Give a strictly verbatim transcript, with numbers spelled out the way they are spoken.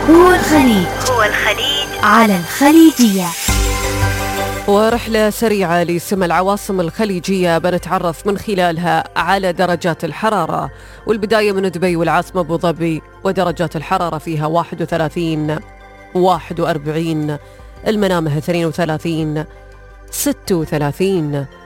هو الخليج هو الخليج على الخليجية. ورحلة سريعة لسمى العواصم الخليجية بنتعرف من خلالها على درجات الحرارة، والبداية من دبي والعاصمة أبو ظبي، ودرجات الحرارة فيها واحد وثلاثين، واحد وأربعين، المنامة اثنين وثلاثين، ستة وثلاثين،